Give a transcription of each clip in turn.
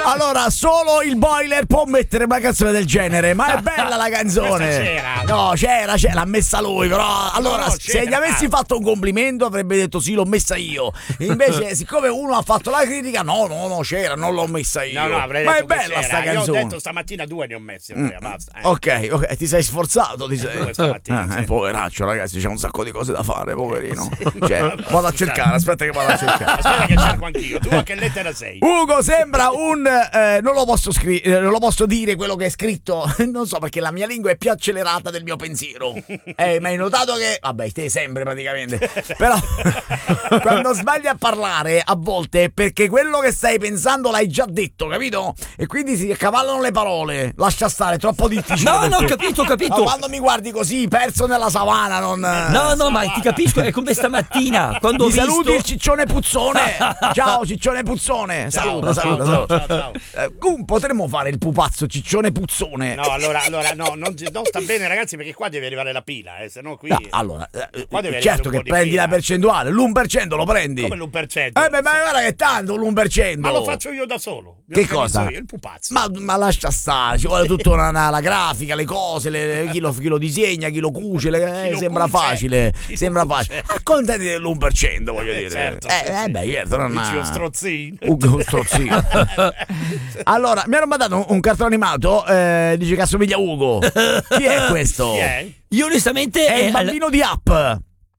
Allora, solo il boiler può mettere una canzone del genere, ma è bella la canzone. C'era. No, c'era, l'ha messa lui, però allora No, se gli avessi fatto un complimento avrebbe detto sì, l'ho messa io. Invece, siccome uno ha fatto la critica, no, c'era, non l'ho messa io. No, avrei ma è detto che bella sta c'era. canzone. Io ho detto stamattina 2 ne ho messi, Andrea, basta. Ok, ti sei sforzato, ti sei. 2 stamattina, sì. Poveraccio, ragazzi, c'è un sacco di cose da fare, poverino. Cioè, vado a cercare, aspetta che vado a cercare. Aspetta che cerco anch'io. Tu a che lettera sei? Ugo sembra un non lo posso non lo posso dire quello che è scritto, non so, perché la mia lingua è più accelerata del mio pensiero. Ma hai notato che vabbè, te sempre praticamente. Però quando sbagli a parlare a volte è perché quello che stai pensando l'hai già detto, capito? E quindi si accavallano le parole. Lascia stare, è troppo difficile. No, ho capito. Ma quando mi guardi così, perso nella savana, non. No, ma ti capisco, è come stamattina quando Mi saluti il ciccione puzzone. Ciao ciccione puzzone. Ciao. Saluta. Potremmo fare il pupazzo ciccione puzzone. No, allora no, non sta bene, ragazzi, perché qua deve arrivare la pila, se no qui. No, allora, qua deve certo arrivare un che po' di prendi pila. la percentuale, l'1% lo prendi. Come l'1%? Ma guarda che tanto l'1%. Ma lo faccio io da solo. Che cosa? Io, il pupazzo. Ma lascia stare, ci vuole tutta la grafica, le cose, chi lo disegna, chi lo cuce, sembra facile. Sembra facile. Accontati dell'1%, voglio dire. Certo. Certo, non Dici ha. lo strozzino. Ugo strozzino. Allora, mi hanno mandato un cartone animato, dice che assomiglia a Ugo. Chi è questo? Chi è? Io onestamente È il bambino di Up.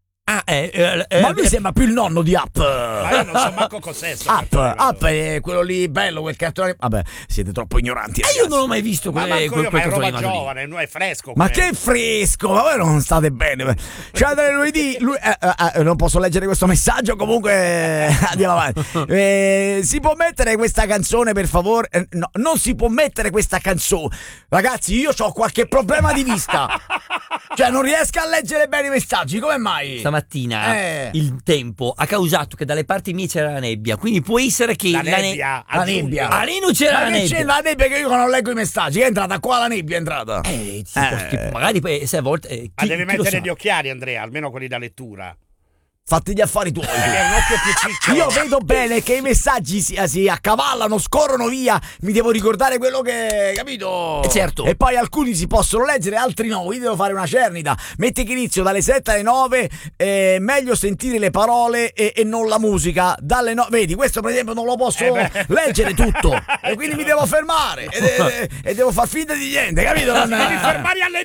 Ma lui sembra più il nonno di Up. Ma io non so manco cos'è sto cartone. Up è quello lì bello, quel cartone. Vabbè, siete troppo ignoranti. io non l'ho mai visto Ma quel manco io, ma è cartone roba animato lì. giovane, non è fresco. Ma che fresco, ma voi non state bene. Cioè, da lunedì, non posso leggere questo messaggio, comunque andiamo avanti. Si può mettere questa canzone, per favore? No, non si può mettere questa canzone. Ragazzi, io ho qualche problema di vista. Cioè, non riesco a leggere bene i messaggi, come mai? Stamattina il tempo ha causato che dalle parti mie c'era la nebbia, quindi può essere che La nebbia. La nebbia. A lì non c'era Ma la che nebbia. c'è la nebbia che io non leggo i messaggi? È entrata qua la nebbia, è entrata. Tipo, magari poi, se a volte Ma devi chi lo mettere sa? gli occhiali, Andrea, almeno quelli da lettura. Fatti gli affari tuoi. È un occhio più piccolo. Io vedo bene che i messaggi si accavallano, scorrono via. Mi devo ricordare quello che. Capito? Certo. E poi alcuni si possono leggere, altri no. Io devo fare una cernita. Metti che inizio dalle 7 alle 9. Meglio sentire le parole e non la musica. Dalle 9. Vedi, questo per esempio non lo posso leggere tutto. E quindi mi devo fermare. E devo far finta di niente, capito? Devi fermare alle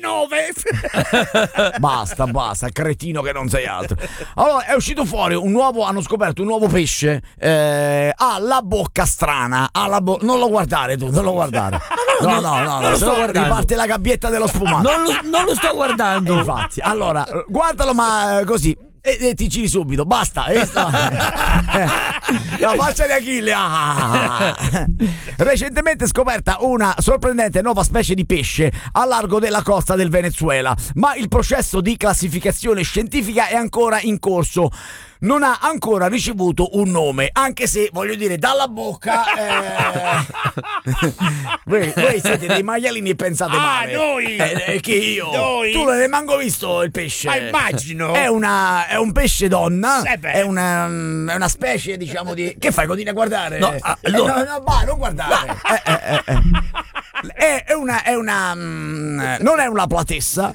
9. Basta, cretino che non sei altro. Allora, è uscito fuori hanno scoperto un nuovo pesce, ha la bocca strana, non lo guardare tu, non lo guardare. No, non lo sto guardando. Riparte la gabbietta dello sfumato. Non lo sto guardando. Infatti, allora, guardalo ma così. E ti giri subito, basta. La faccia di Achille. Recentemente scoperta una sorprendente nuova specie di pesce a largo della costa del Venezuela, ma il processo di classificazione scientifica è ancora in corso. Non ha ancora ricevuto un nome, anche se, voglio dire, dalla bocca voi siete dei maialini e pensate male. Noi! Che io? Noi! Tu non hai manco visto il pesce? Ma immagino! È un pesce donna. beh. È una specie, diciamo, di. Che fai? Continui a guardare? No, allora- no, non guardare. È una non è una platessa.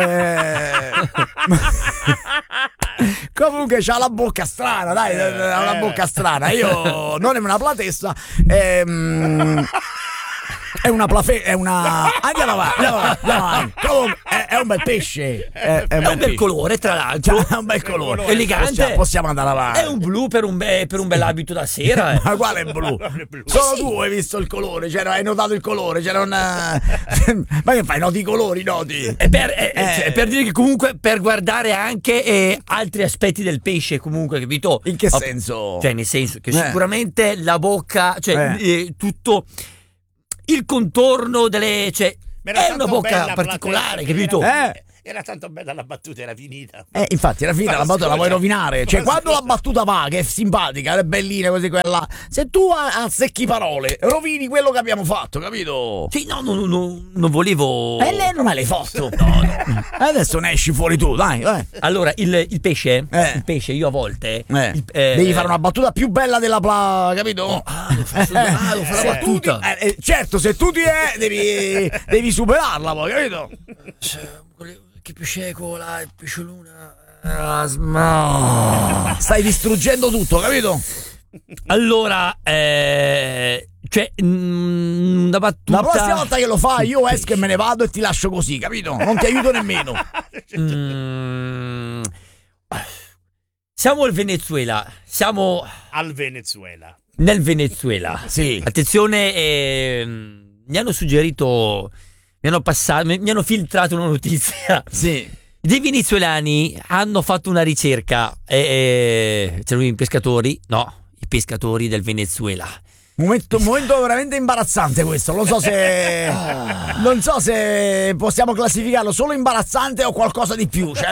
Comunque c'ha la bocca strana, dai, ha una bocca strana. Io non è una platessa. È una andiamo avanti. Comunque, è un bel pesce. È un bel colore, tra l'altro. È un bel colore. Elegante. Possiamo andare avanti. È un blu per un bel abito da sera. Ma quale blu? Solo tu hai visto il colore, hai notato il colore, c'era una. Ma che fai? Noti i colori, noti? Per dire che comunque per guardare anche altri aspetti del pesce, comunque, capito? In che senso? Cioè, nel senso che sicuramente la bocca, tutto il contorno delle. Cioè, è una bocca particolare, capito? Era tanto bella la battuta, era finita. Infatti era finita la battuta, la vuoi scusa. rovinare. Cioè, Ma quando scusa. la battuta va, che è simpatica, è bellina così quella. Se tu azzecchi parole, rovini quello che abbiamo fatto, capito? Sì, no, non volevo. E lei non me l'hai fatto. No. Adesso ne esci fuori tu, dai. Allora, il pesce, io a volte. Devi fare una battuta più bella della capito? Devo fare la Se tu battuta. certo, se tu ti devi superarla poi, capito? Che pesce è quella? Il pesce luna. Stai distruggendo tutto, capito? Allora, cioè, una battuta. La prossima volta che lo fai io esco e me ne vado e ti lascio così, capito? Non ti aiuto nemmeno. Siamo al Venezuela. Siamo Al Venezuela. nel Venezuela. Sì. Attenzione, mi hanno suggerito, mi hanno filtrato una notizia. Sì. Dei venezuelani hanno fatto una ricerca. C'erano i pescatori del Venezuela. Momento veramente imbarazzante questo. Non so se possiamo classificarlo solo imbarazzante o qualcosa di più. Cioè,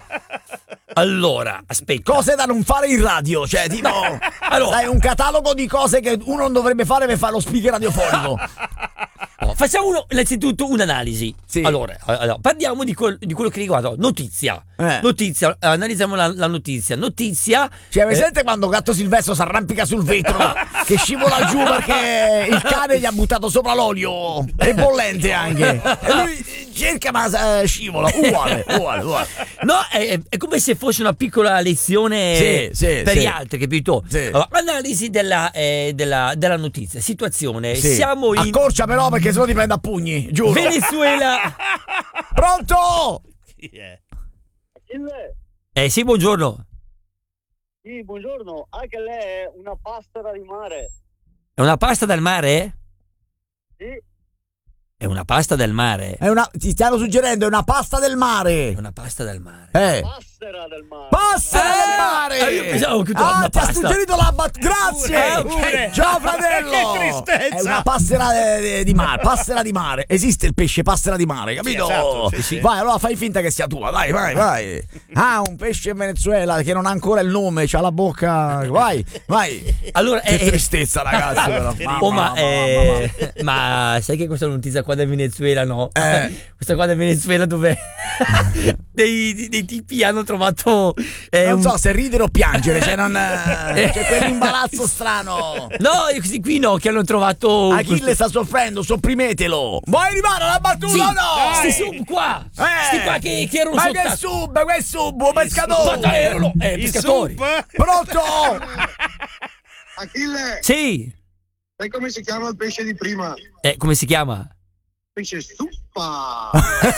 Allora, aspetta. cose da non fare in radio. Cioè, tipo, Allora. dai, un catalogo di cose che uno non dovrebbe fare per fare lo speaker radiofonico. Facciamo innanzitutto un'analisi. Sì. Allora, parliamo di quello che riguarda notizia. Notizia, analizziamo la notizia. Notizia. Cioè, presente quando Gatto Silvestro si arrampica sul vetro che scivola giù perché il cane gli ha buttato sopra l'olio e bollente anche. E lui cerca ma scivola. Uguale. No, è come se fosse una piccola lezione Sì, per sì. gli altri, capito? Sì. Allora, analisi della notizia. Situazione. Sì. Siamo in Accorcia però perché sennò ti prende a pugni, giuro. Venezuela. Pronto? Chi è? Sì, buongiorno. Sì, buongiorno. Anche lei è una pastera di mare. È una pasta del mare? Sì, È una pasta del mare. Ti stiamo suggerendo, è una pasta del È mare. una pasta del mare. pastera del mare. Pasta del mare! io pensavo che tu una ti ha pasta. suggerito la Grazie! Pure. Ciao fratello! Che tristezza! È una passera di mare, passera di mare. Esiste il pesce passera di mare, capito? Sì, esatto, sì. Vai, allora fai finta che sia tua, dai, vai. Ah, un pesce in Venezuela che non ha ancora il nome, c'ha la bocca. Vai. Allora, Che tristezza, ragazzi, però. Mamma. ma sai che questa notizia qua del Venezuela, no? Questa qua del Venezuela dove dei tipi hanno trovato Non so se ridere o piangere, c'è quell'imbarazzo strano. No, questi qui no, che hanno trovato Achille sta soffrendo, sopprimetelo. Vuoi arrivare alla battuta Sì, o no? sti sub qua. Sti qua che erano Ma sotto. che sub, un pescatore. Erano I pescatori. sub? Pronto? Achille, Sì. sai come si chiama il pesce di prima? Come si chiama? Pesce zuppa.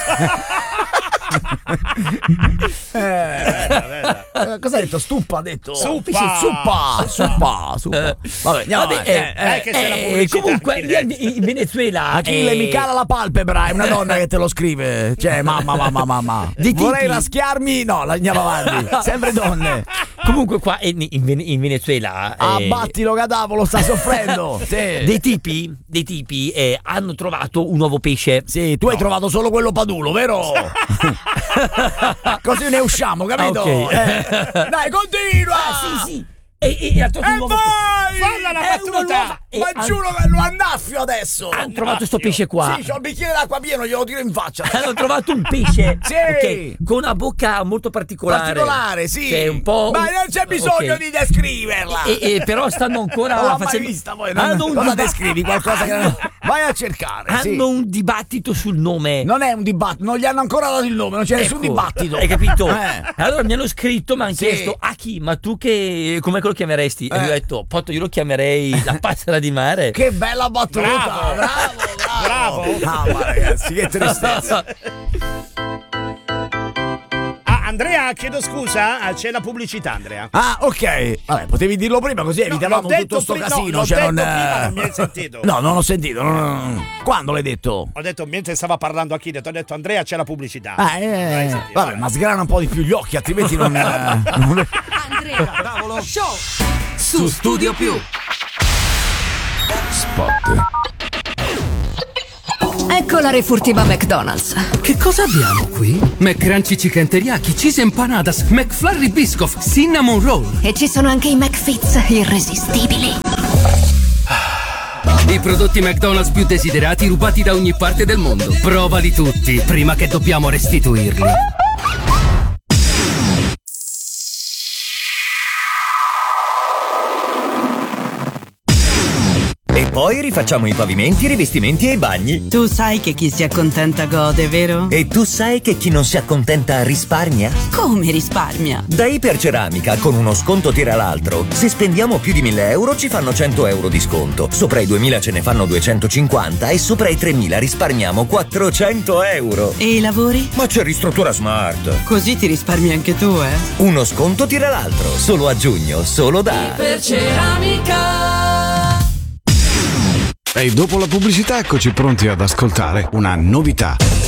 Cosa ha detto? Stuppa ha detto. Suppa. Suppa. Vabbè, andiamo avanti. che c'è la pubblicità comunque in diretta. in Venezuela Achille mi cala la palpebra, è una donna che te lo scrive. Cioè, mamma. Di Vorrei tipi. raschiarmi. No, andiamo avanti. Sempre donne. Comunque qua in Venezuela Abbattilo cadavolo, sta soffrendo. Sì. dei tipi hanno trovato un nuovo pesce. Sì, tu hai trovato solo quello padulo, vero? Così ne usciamo, capito? Ok. Dai, continua! Sì. E ha trovato E un nuovo vai! Falla la È una battuta! nuova- Ma giuro che lo annaffio adesso! hanno trovato sto pesce qua. Sì, c'ho il bicchiere d'acqua pieno, glielo tiro in faccia. Hanno trovato un pesce Sì. ok, con una bocca molto particolare. Sì. Cioè, un po'. Ma non c'è bisogno ok. di descriverla. Però stanno ancora Non l'ho mai facendo. vista poi. Hanno un Cosa diba- descrivi? Qualcosa che. Vai a cercare. sì. Hanno un dibattito sul nome. Non è un dibattito, non gli hanno ancora dato il nome, non c'è nessun Ecco, dibattito. Hai capito? Eh. Allora mi hanno scritto, mi hanno Sì. chiesto: Aki, ma tu come lo chiameresti? E gli ho detto: Potto, io lo chiamerei la passera di mare. Che bella battuta! Bravo. Mamma ragazzi, che tristezza. Andrea, chiedo scusa, c'è la pubblicità, Andrea. Ah, ok. Vabbè, potevi dirlo prima così evitavamo l'ho detto tutto sto prima- casino. l'ho cioè, detto non, prima, non mi hai sentito. No, non ho sentito. Quando l'hai detto? Ho detto, mentre stava parlando Achille, ti ho detto, Andrea, c'è la pubblicità. Vabbè, ma sgrana un po' di più gli occhi, altrimenti non. Andrea Show su Studio Più. Ecco Particolare furtiva McDonald's. Che cosa abbiamo qui? McCrunchy Chicken Teriyaki, Cheese Empanadas, McFlurry Biscoff, Cinnamon Roll. E ci sono anche i McFits irresistibili. I prodotti McDonald's più desiderati rubati da ogni parte del mondo. Provali tutti prima che dobbiamo restituirli. E poi rifacciamo i pavimenti, i rivestimenti e i bagni. Tu sai che chi si accontenta gode, vero? E tu sai che chi non si accontenta risparmia? Come risparmia? Da Iperceramica, con uno sconto tira l'altro. Se spendiamo più di 1.000 euro ci fanno 100 euro di sconto. Sopra i 2.000 ce ne fanno 250 e sopra i 3.000 risparmiamo 400 euro. E i lavori? Ma c'è Ristruttura Smart. Così ti risparmi anche tu, eh? Uno sconto tira l'altro. Solo a giugno, solo da Iperceramica. E dopo la pubblicità eccoci pronti ad ascoltare una novità.